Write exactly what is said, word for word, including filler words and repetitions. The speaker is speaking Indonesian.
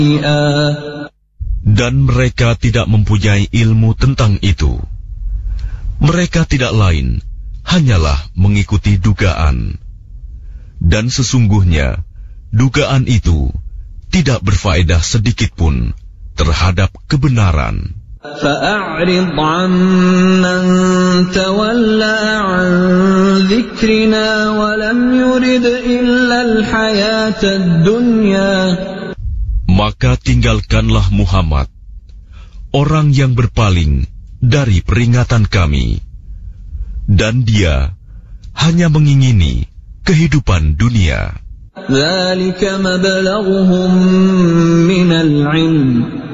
Dan mereka tidak mempunyai ilmu tentang itu. Mereka tidak lain hanyalah mengikuti dugaan. Dan sesungguhnya dugaan itu tidak berfaedah sedikit pun terhadap kebenaran. فَأَعْرِضْ عَمَّنْ تَوَلَّى عَنْ ذِكْرِنَا وَلَمْ يُرِدْ إِلَّا الْحَيَاةَ الدُّنْيَا. Maka tinggalkanlah Muhammad, orang yang berpaling dari peringatan kami, dan dia hanya mengingini kehidupan dunia. ذَلِكَ مَبْلَغُهُم مِّنَ الْعِلْمِ